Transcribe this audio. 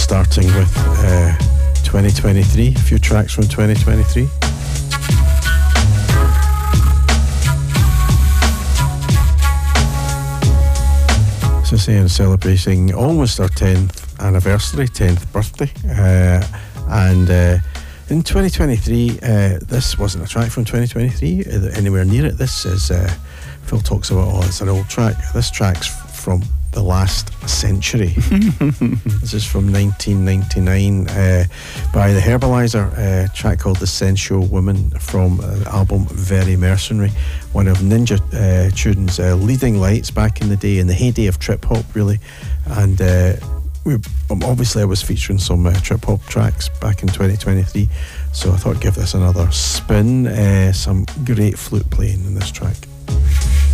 starting with 2023, a few tracks from 2023. So saying, celebrating almost our 10th anniversary, 10th birthday, and in 2023, this wasn't a track from 2023 anywhere near it. This is Phil talks about, oh, it's an old track. This track's from the last century. This is from 1999 by the Herbalizer, a track called The Sensual Woman from the album Very Mercenary, one of Ninja Tune's leading lights back in the day, in the heyday of trip hop, really. And obviously I was featuring some trip hop tracks back in 2023, so I thought I'd give this another spin. Some great flute playing in this track.